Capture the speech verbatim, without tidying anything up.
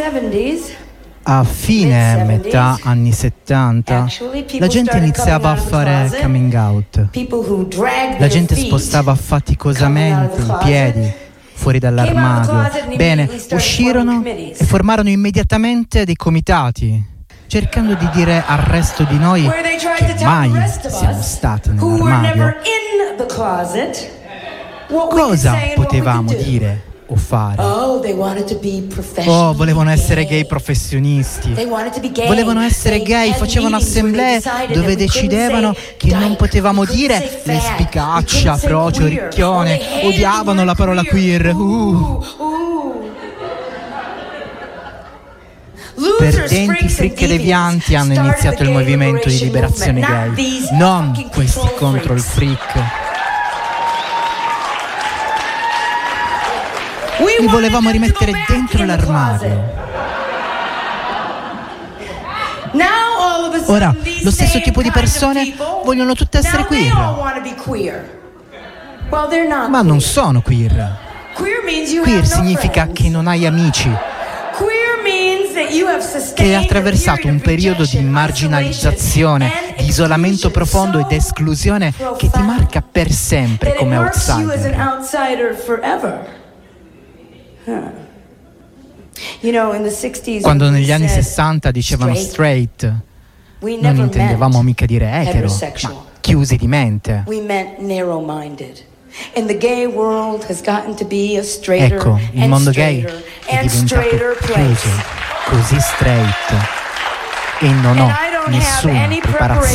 a fine metà anni settanta la gente iniziava a fare coming out. La gente spostava faticosamente i piedi fuori dall'armadio. Bene, uscirono e formarono immediatamente dei comitati, cercando di dire al resto di noi che mai siamo stati nell'armadio cosa potevamo dire o fare. Oh, volevano essere gay professionisti. Volevano essere gay, facevano assemblee dove decidevano che non potevamo dire lesbicaccia, frocio, ricchione. Odiavano la parola queer. Uh. Perdenti, fricche devianti hanno iniziato il movimento di liberazione gay, non questi contro il freak. Li volevamo rimettere dentro l'armadio. Ora, lo stesso tipo di persone vogliono tutte essere queer. Ma non sono queer. Queer significa che non hai amici, che hai attraversato un periodo di marginalizzazione, di isolamento profondo ed esclusione che ti marca per sempre come outsider. Quando negli anni sessanta dicevano straight, non intendevamo mica dire etero, ma chiusi di mente. Ecco, il mondo gay è diventato chiuso, così straight, e non ho nessuna preparazione